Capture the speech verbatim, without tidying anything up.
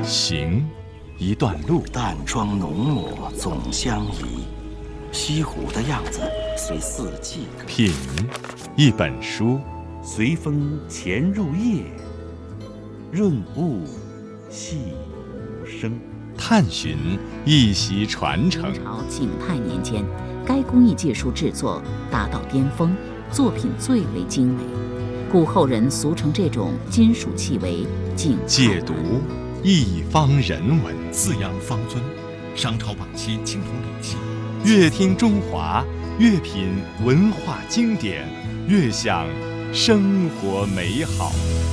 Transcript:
行，一段路。 淡妆浓抹总相宜，西湖的样子随四季歌。 品，一本书。 随风潜入夜，润物细无声。 探寻，一袭传承。 明朝景泰年间，该工艺技术制作达到巅峰，作品最为精美，故后人俗称这种金属器为景泰解读，一方人文。 四羊方尊，商朝晚期青铜礼器。 越听中华，越品文化经典，越享生活美好。